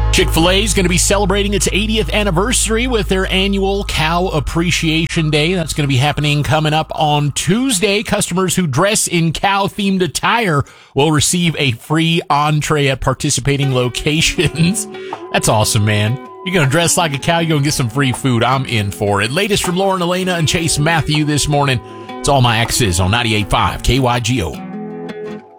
Chick-fil-A is going to be celebrating its 80th anniversary with their annual Cow Appreciation Day. That's going to be happening coming up on Tuesday. Customers who dress in cow-themed attire will receive a free entree at participating locations. That's awesome, man. You're going to dress like a cow, you're going to get some free food. I'm in for it. Latest from Lauren Elena and Chase Matthew this morning. It's All My Exes on 98.5 KYGO.